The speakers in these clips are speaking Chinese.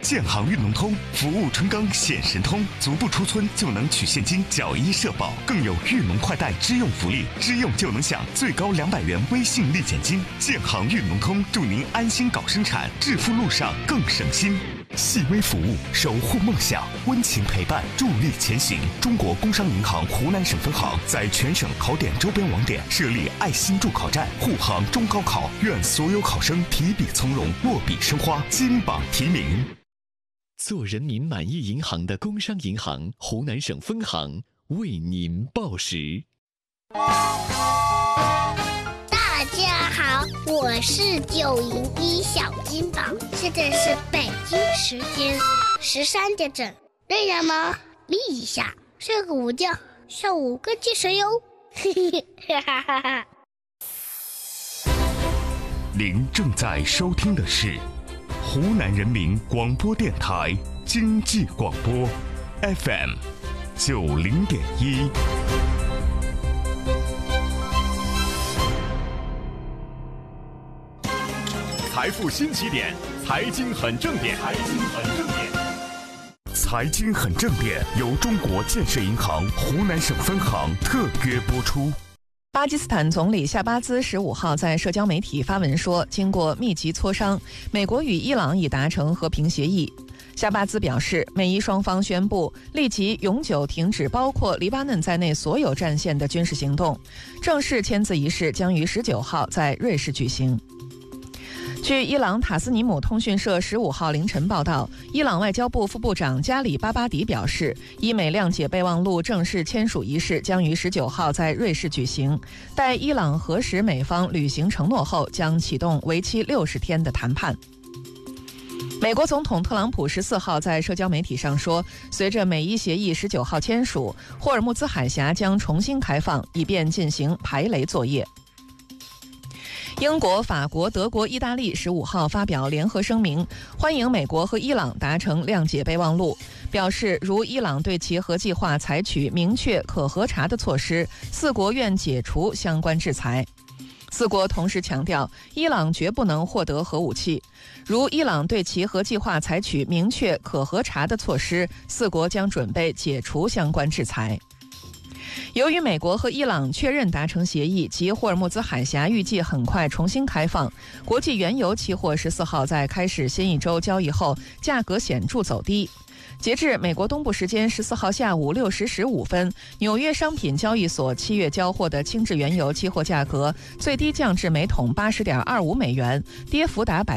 建行运农通，服务春耕显神通，足不出村就能取现金缴医社保，更有运农快贷支用福利，支用就能享最高200元微信立减金。建行运农通，祝您安心搞生产，致富路上更省心。细微服务，守护梦想，温情陪伴，助力前行。中国工商银行湖南省分行在全省考点周边网点设立爱心助考站，护航中高考，愿所有考生提笔从容，落笔生花，金榜题名。 做人民满意银行的工商银行湖南省分行为您报时。 大家好，我是901小金宝，现在是北京时间13点整，累了吗？眯一下，睡个午觉，下午更精神哟。哈哈哈！ 您正在收听的是湖南人民广播电台经济广播 FM 90.1。 财富新起点，财经很正点。 财经很正点由中国建设银行湖南省分行特约播出。 巴基斯坦总理夏巴兹15号在社交媒体发文说，经过密集磋商，美国与伊朗已达成和平协议。夏巴兹表示，美伊双方宣布立即永久停止包括黎巴嫩在内所有战线的军事行动，正式签字仪式将于19号在瑞士举行。据伊朗塔斯尼姆通讯社15号凌晨报道，伊朗外交部副部长加里巴巴迪表示，伊美谅解备忘录正式签署仪式将于19号在瑞士举行，待伊朗核实美方履行承诺后，将启动为期60天的谈判。美国总统特朗普14号在社交媒体上说，随着美伊协议19号签署，霍尔木兹海峡将重新开放，以便进行排雷作业。英国、法国、德国、意大利15号发表联合声明，欢迎美国和伊朗达成谅解备忘录，表示如伊朗对其核计划采取明确可核查的措施，四国愿解除相关制裁。四国同时强调，伊朗绝不能获得核武器。如伊朗对其核计划采取明确可核查的措施，四国将准备解除相关制裁。由于美国和伊朗确认达成协议，及霍尔木兹海峡预计很快重新开放，国际原油期货14号在开始新一周交易后，价格显著走低。截至美国东部时间14号下午6时15分，纽约商品交易所7月交货的轻质原油期货价格最低降至每桶80.25美元，跌幅达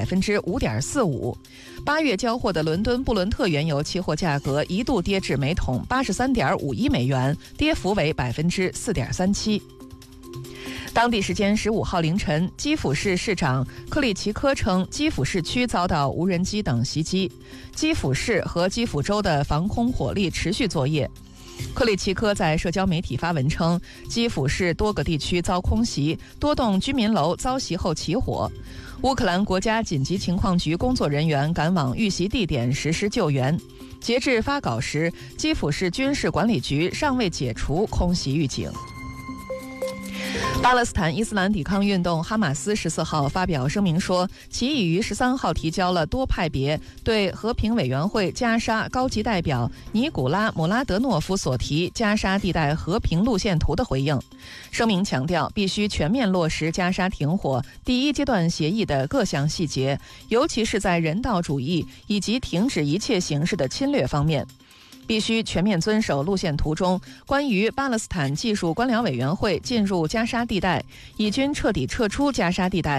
5.45%。8月交货的伦敦布伦特原油期货价格一度跌至每桶83.51美元，跌幅为4.37%。当地时间15号凌晨，基辅市市长克里奇科称，基辅市区遭到无人机等袭击，基辅市和基辅州的防空火力持续作业。克里奇科在社交媒体发文称，基辅市多个地区遭空袭，多栋居民楼遭袭后起火。乌克兰国家紧急情况局工作人员赶往遇袭地点实施救援。截至发稿时，基辅市军事管理局尚未解除空袭预警。巴勒斯坦伊斯兰抵抗运动哈马斯14号发表声明说，其已于13号提交了多派别对和平委员会加沙高级代表尼古拉·姆拉德诺夫所提加沙地带和平路线图的回应。声明强调，必须全面落实加沙停火第一阶段协议的各项细节，尤其是在人道主义以及停止一切形式的侵略方面。必须全面遵守路线图中关于巴勒斯坦技术官僚委员会进入加沙地带，以军彻底撤出加沙地带